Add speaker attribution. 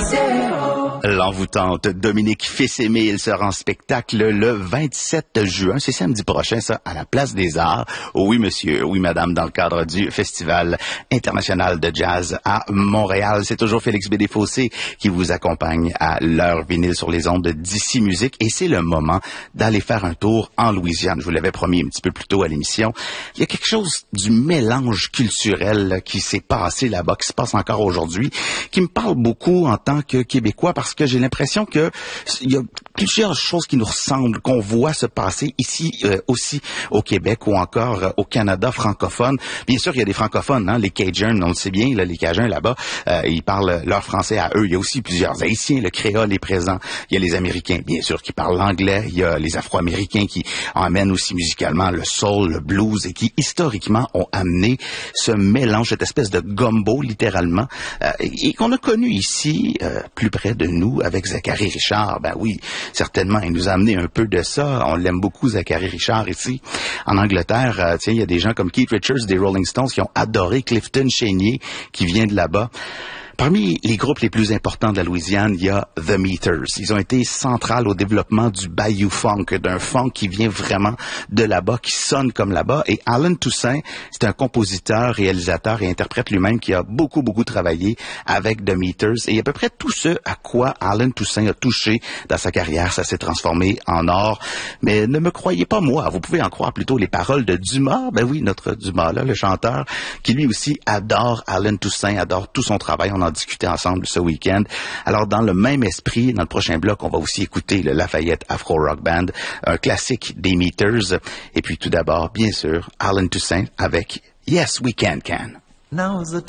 Speaker 1: L'envoûtante Dominique Fils-Émile sera en spectacle le 27 juin, c'est samedi prochain, ça, à la Place des Arts. Oui, monsieur, oui, madame, dans le cadre du Festival international de jazz à Montréal. C'est toujours Félix Bédé-Fossé qui vous accompagne à l'heure vinyle sur les ondes d'Ici Musique. Et c'est le moment d'aller faire un tour en Louisiane. Je vous l'avais promis un petit peu plus tôt à l'émission. Il y a quelque chose du mélange culturel qui s'est passé là-bas, qui se passe encore aujourd'hui, qui me parle beaucoup en tant que Québécois, parce que j'ai l'impression que il y a plusieurs choses qui nous ressemblent, qu'on voit se passer ici aussi au Québec ou encore au Canada francophone. Bien sûr, il y a des francophones, hein, les Cajuns, on le sait bien, là, les Cajuns là-bas, ils parlent leur français à eux. Il y a aussi plusieurs Haïtiens, le créole est présent. Il y a les Américains, bien sûr, qui parlent l'anglais. Il y a les Afro-Américains qui emmènent aussi musicalement le soul, le blues et qui historiquement ont amené ce mélange, cette espèce de gumbo littéralement, et qu'on a connu ici, plus près de nous, avec Zachary Richard. Ben oui, certainement, il nous a amené un peu de ça. On l'aime beaucoup, Zachary Richard, ici. En Angleterre, tiens, il y a des gens comme Keith Richards des Rolling Stones qui ont adoré Clifton Chenier, qui vient de là-bas. Parmi les groupes les plus importants de la Louisiane, il y a The Meters. Ils ont été centrales au développement du Bayou Funk, d'un funk qui vient vraiment de là-bas, qui sonne comme là-bas. Et Allen Toussaint, c'est un compositeur, réalisateur et interprète lui-même qui a beaucoup travaillé avec The Meters. Et à peu près tout ce à quoi Allen Toussaint a touché dans sa carrière, ça s'est transformé en or. Mais ne me croyez pas moi, vous pouvez en croire plutôt les paroles de Dumas. Ben oui, notre Dumas là, le chanteur, qui lui aussi adore Allen Toussaint, adore tout son travail. On en discuter ensemble ce week-end. Alors, dans le même esprit, dans le prochain bloc, on va aussi écouter le Lafayette Afro Rock Band, un classique des Meters. Et puis, tout d'abord, bien sûr, Allen Toussaint avec Yes, We Can Can.
Speaker 2: Now is the